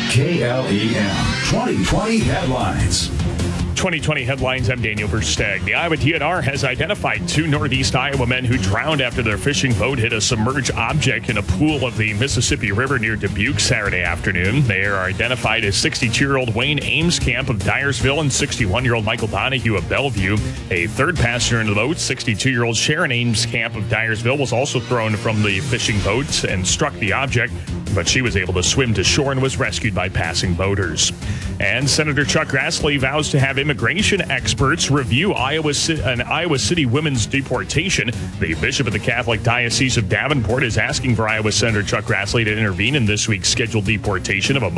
KLEM 2020 headlines. 2020 headlines. I'm Daniel Versteg. The Iowa DNR has identified two Northeast Iowa men who drowned after their fishing boat hit a submerged object in a pool of the Mississippi River near Dubuque Saturday afternoon. They are identified as 62-year-old Wayne Amescamp of Dyersville and 61-year-old Michael Donahue of Bellevue. A third passenger in the boat, 62-year-old Sharon Amescamp of Dyersville, was also thrown from the fishing boat and struck the object, but she was able to swim to shore and was rescued by passing boaters. And Senator Chuck Grassley vows to have immigration experts review an Iowa City women's deportation. The Bishop of the Catholic Diocese of Davenport is asking for Iowa Senator Chuck Grassley to intervene in this week's scheduled deportation of a